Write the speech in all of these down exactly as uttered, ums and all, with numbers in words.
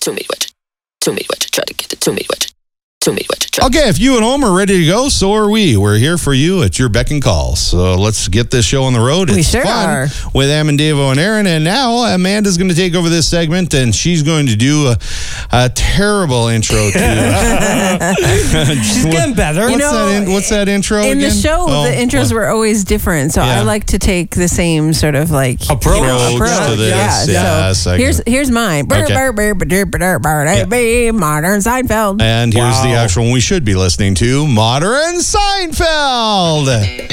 to me, what? To me, what? Try to get it to me, what? To me, what? Okay, if you at home are ready to go, so are we. We're here for you at your beck and call. So let's get this show on the road. It's we sure fun are. with Em and Davo and Aaron. And now Amanda's going to take over this segment, and she's going to do a, a terrible intro to. She's getting better. What's, You know, that, in, what's that intro In again? the show, Oh, the intros what? were always different, so Yeah. I like to take the same sort of like Approach. you know, Approach approach. to this, Yeah. yeah, So segment. here's here's mine. Brr, Okay. brr, brr, brr, brr, brr, brr, Modern Seinfeld. And here's Wow. the actual one we should be listening to, Modern Seinfeld.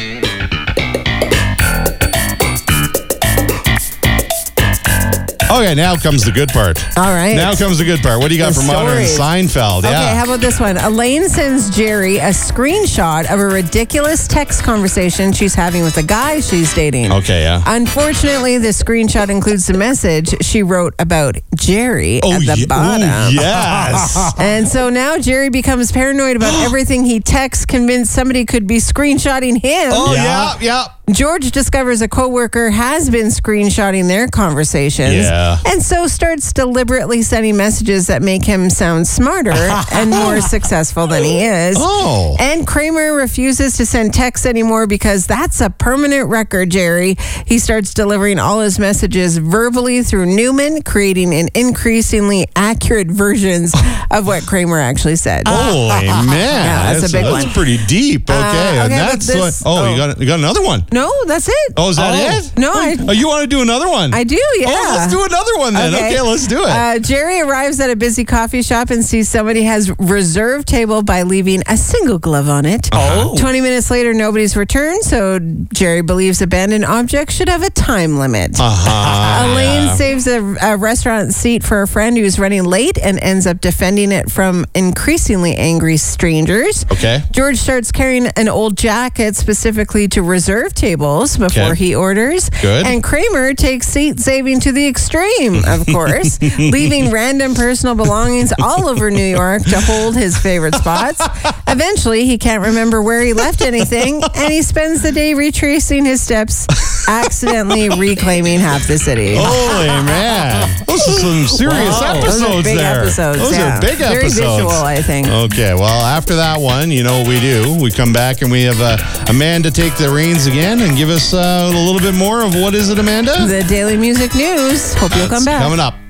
Okay, now comes the good part. All right. Now comes the good part. What do you got The for Modern stories. Seinfeld? Okay, Yeah. how about this one? Elaine sends Jerry a screenshot of a ridiculous text conversation she's having with a guy she's dating. Okay, yeah. Unfortunately, the screenshot includes the message she wrote about Jerry at the ye- bottom. ooh, yes. And so now Jerry becomes paranoid about everything he texts, convinced somebody could be screenshotting him. Oh, yeah, yeah. George discovers a coworker has been screenshotting their conversations Yeah. and so starts deliberately sending messages that make him sound smarter and more successful than he is. Oh. And Kramer refuses to send texts anymore because that's a permanent record, Jerry. He starts delivering all his messages verbally through Newman, creating an increasingly accurate versions of what Kramer actually said. Holy man. Yeah, that's a big that's one. pretty deep. Okay. Uh, and okay, but that's this- what, oh, oh. You, got, you got another one. No, that's it. Oh, is that Oh. it? No, I- Oh, you want to do another one? I do, yeah. Oh, let's do another one then. Okay, let's do it. Uh, Jerry arrives at a busy coffee shop and sees somebody has reserved table by leaving a single glove on it. Oh. twenty minutes later, nobody's returned, so Jerry believes abandoned objects should have a time limit. uh-huh. Elaine Yeah. saves a, a restaurant seat for a friend who's running late and ends up defending it from increasingly angry strangers. Okay. George starts carrying an old jacket specifically to reserve tables before Okay. he orders. Good. And Kramer takes seat saving to the extreme, of course, leaving random personal belongings all over New York to hold his favorite spots. Eventually, he can't remember where he left anything, and he spends the day retracing his steps, accidentally reclaiming half the city. Holy man. Those are some serious Wow. episodes Those are big there. episodes. Those yeah. are big Very episodes. visual, I think. Okay, well, after that one, you know what we do. We come back and we have uh, Amanda take the reins again and give us uh, a little bit more of what is it, Amanda? The Daily Music News. Hope you'll come That's back. coming up.